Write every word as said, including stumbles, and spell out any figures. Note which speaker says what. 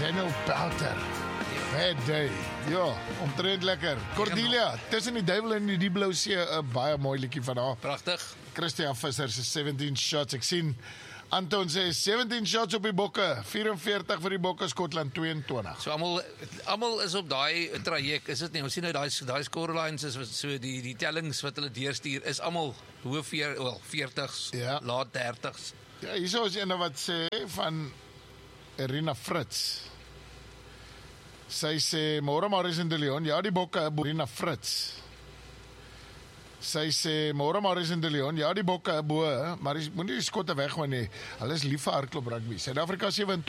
Speaker 1: Daniel Belter. Bad day. Ja, omtrent lekker. Cordelia, tussen die duiwel en die blou see, 'n baie mooi liedjie van haar.
Speaker 2: Pragtig.
Speaker 1: Christian Visser se seventeen shots. Ek sien Anton sê seventeen shots op die bokke, vyf-en-veertig vir die bokke, Skotland tweeëntwintig.
Speaker 2: So almal almal is op daai traject, is dit nie? Ons sien nou daai daai scorelines is so die die tellings wat hulle deurstuur is almal hoë veer, wel veertigs,
Speaker 1: Ja.
Speaker 2: laat dertigs.
Speaker 1: Ja, hierso is ene wat sê van Irina Fritz. Sy sê, môre Marius de Leon, ja die bokke, Irina Fritz. Sy sê, môre Marius de Leon, ja die bokke, bo, maar moenie die skotte weggooi nie. Hulle is lief vir hardloop rugby. Suid-Afrika sewe